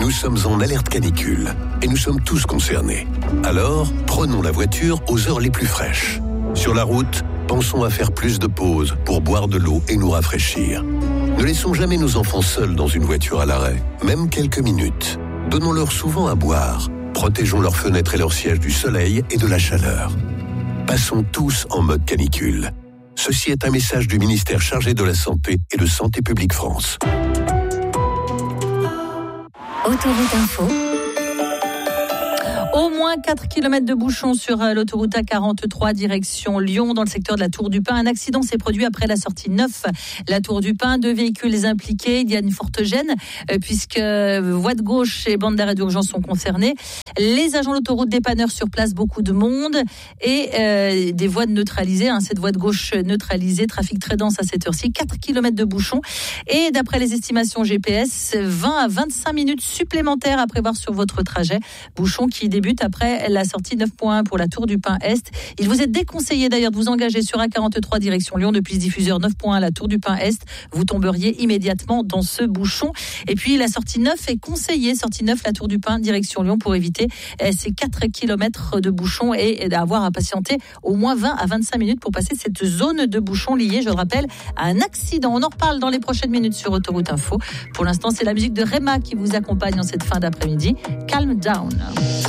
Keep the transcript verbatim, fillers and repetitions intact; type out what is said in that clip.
Nous sommes en alerte canicule et nous sommes tous concernés. Alors, prenons la voiture aux heures les plus fraîches. Sur la route, pensons à faire plus de pauses pour boire de l'eau et nous rafraîchir. Ne laissons jamais nos enfants seuls dans une voiture à l'arrêt, même quelques minutes. Donnons-leur souvent à boire. Protégeons leurs fenêtres et leurs sièges du soleil et de la chaleur. Passons tous en mode canicule. Ceci est un message du ministère chargé de la Santé et de Santé publique France. Autoroute Info. Au moins quatre kilomètres de bouchons sur l'autoroute A quarante-trois direction Lyon dans le secteur de la Tour du Pin. Un accident s'est produit après la sortie neuf. La Tour du Pin, deux véhicules impliqués. Il y a une forte gêne puisque voie de gauche et bande d'arrêt d'urgence sont concernés. Les agents de l'autoroute dépanneurs sur place, beaucoup de monde et euh, des voies neutralisées. Hein, cette voie de gauche neutralisée, trafic très dense à cette heure-ci. quatre kilomètres de bouchons et d'après les estimations G P S, vingt à vingt-cinq minutes supplémentaires à prévoir sur votre trajet. Bouchons qui débute après la sortie neuf point un pour la Tour du Pin Est. Il vous est déconseillé d'ailleurs de vous engager sur A quarante-trois direction Lyon depuis ce diffuseur neuf point un la Tour du Pin Est. Vous tomberiez immédiatement dans ce bouchon. Et puis la sortie neuf est conseillée, sortie neuf la Tour du Pin direction Lyon pour éviter ces quatre kilomètres de bouchons et d'avoir à patienter au moins vingt à vingt-cinq minutes pour passer cette zone de bouchons liée, je le rappelle, à un accident. On en reparle dans les prochaines minutes sur Autoroute Info. Pour l'instant, c'est la musique de Rema qui vous accompagne en cette fin d'après-midi. Calm Down.